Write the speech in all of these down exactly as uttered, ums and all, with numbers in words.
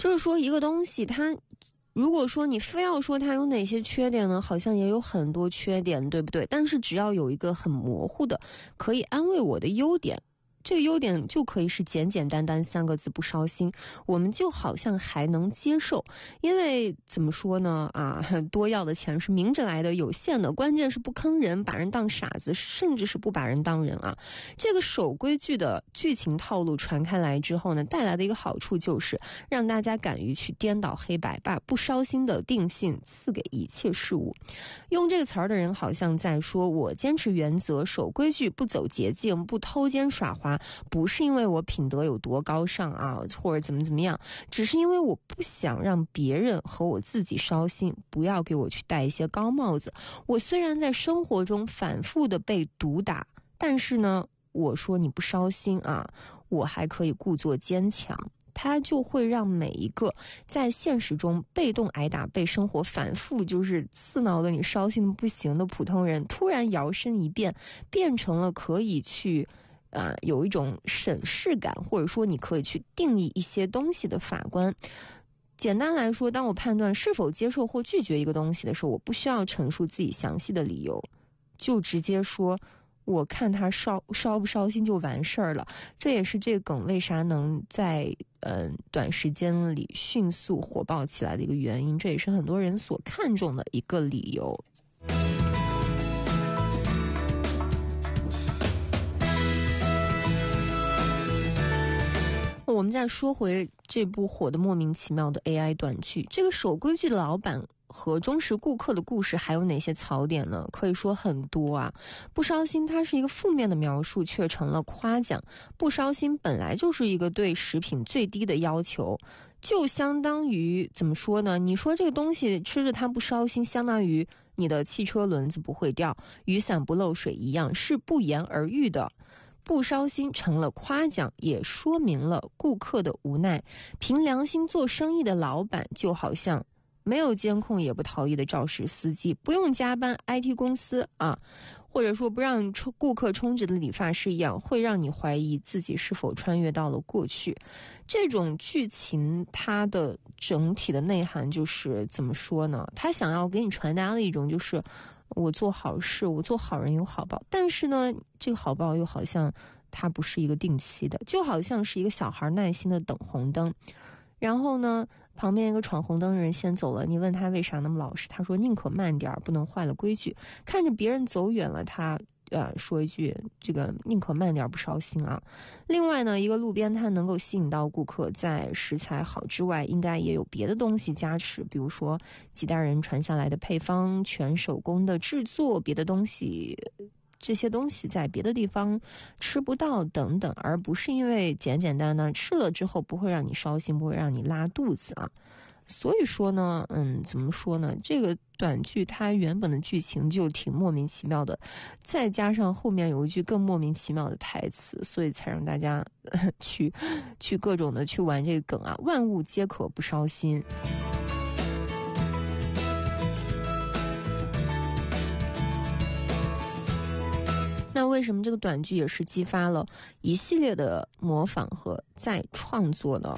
就是说一个东西它如果说你非要说它有哪些缺点呢，好像也有很多缺点，对不对？但是只要有一个很模糊的可以安慰我的优点，这个优点就可以是简简单单三个字，不烧心，我们就好像还能接受。因为怎么说呢啊，多要的钱是明着来的，有限的，关键是不坑人，把人当傻子，甚至是不把人当人啊。这个守规矩的剧情套路传开来之后呢，带来的一个好处就是让大家敢于去颠倒黑白，把不烧心的定性赐给一切事物。用这个词儿的人好像在说，我坚持原则，守规矩，不走捷径，不偷奸耍滑，不是因为我品德有多高尚啊，或者怎么怎么样，只是因为我不想让别人和我自己烧心，不要给我去戴一些高帽子。我虽然在生活中反复的被毒打，但是呢，我说你不烧心啊，我还可以故作坚强。它就会让每一个在现实中被动挨打、被生活反复就是刺挠的你烧心的不行的普通人，突然摇身一变，变成了可以去呃，有一种审视感，或者说你可以去定义一些东西的法官。简单来说，当我判断是否接受或拒绝一个东西的时候，我不需要陈述自己详细的理由，就直接说我看他烧烧不烧心就完事儿了。这也是这个梗为啥能在呃短时间里迅速火爆起来的一个原因，这也是很多人所看重的一个理由。我们再说回这部火的莫名其妙的 A I 短剧，这个守规矩的老板和忠实顾客的故事还有哪些槽点呢？可以说很多啊。不烧心它是一个负面的描述，却成了夸奖。不烧心本来就是一个对食品最低的要求，就相当于怎么说呢？你说这个东西吃着它不烧心，相当于你的汽车轮子不会掉，雨伞不漏水一样，是不言而喻的。不烧心成了夸奖，也说明了顾客的无奈。凭良心做生意的老板就好像没有监控也不逃逸的肇事司机，不用加班 I T 公司啊，或者说不让顾客充值的理发师一样，会让你怀疑自己是否穿越到了过去。这种剧情它的整体的内涵就是怎么说呢？他想要给你传达的一种就是我做好事，我做好人有好报，但是呢，这个好报又好像它不是一个定期的，就好像是一个小孩耐心的等红灯，然后呢，旁边一个闯红灯的人先走了，你问他为啥那么老实，他说宁可慢点，不能坏了规矩。看着别人走远了，他呃说一句这个宁可慢点不烧心啊。另外呢，一个路边摊能够吸引到顾客，在食材好之外，应该也有别的东西加持，比如说几代人传下来的配方，全手工的制作，别的东西。这些东西在别的地方吃不到等等，而不是因为简简单单吃了之后不会让你烧心，不会让你拉肚子啊。所以说呢，嗯，怎么说呢？这个短剧它原本的剧情就挺莫名其妙的，再加上后面有一句更莫名其妙的台词，所以才让大家、呃、去去各种的去玩这个梗啊。万物皆可不烧心。那为什么这个短剧也是激发了一系列的模仿和再创作呢？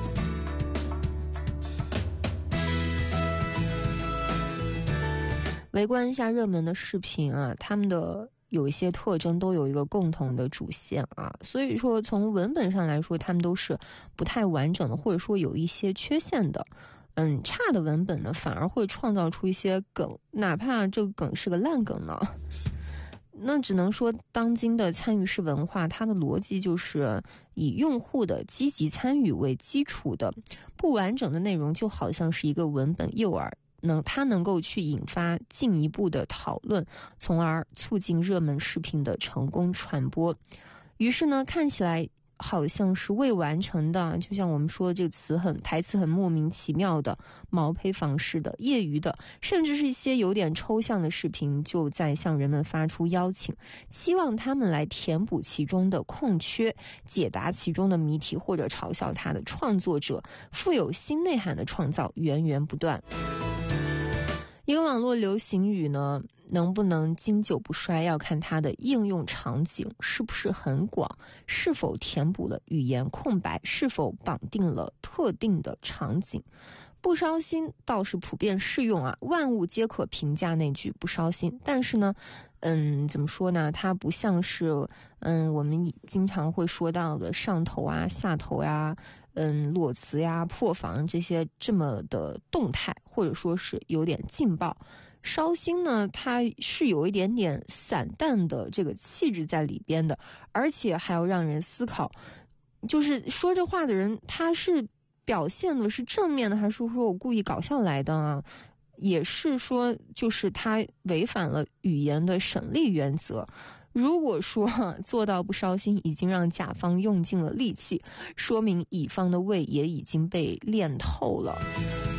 围观一下热门的视频啊，他们的有一些特征都有一个共同的主线啊，所以说从文本上来说，他们都是不太完整的，或者说有一些缺陷的。嗯，差的文本呢，反而会创造出一些梗，哪怕这个梗是个烂梗呢。那只能说当今的参与式文化，它的逻辑就是以用户的积极参与为基础的，不完整的内容就好像是一个文本诱饵，能它能够去引发进一步的讨论，从而促进热门视频的成功传播。于是呢，看起来好像是未完成的，就像我们说的这个词很台词很莫名其妙的毛坯房式的业余的，甚至是一些有点抽象的视频，就在向人们发出邀请，期望他们来填补其中的空缺，解答其中的谜题，或者嘲笑他的创作者。富有新内涵的创造源源不断。一个网络流行语呢，能不能经久不衰，要看它的应用场景是不是很广，是否填补了语言空白，是否绑定了特特定的场景。不烧心倒是普遍适用啊，万物皆可评价那句不烧心。但是呢，嗯，怎么说呢？它不像是嗯我们经常会说到的上头啊、下头呀、嗯裸辞呀、破防这些这么的动态，或者说是有点劲爆。烧心呢，它是有一点点散淡的这个气质在里边的，而且还要让人思考，就是说这话的人他是表现的是正面的，还是说我故意搞笑来的啊？也是说，就是他违反了语言的省力原则。如果说做到不烧心已经让甲方用尽了力气，说明乙方的胃也已经被练透了。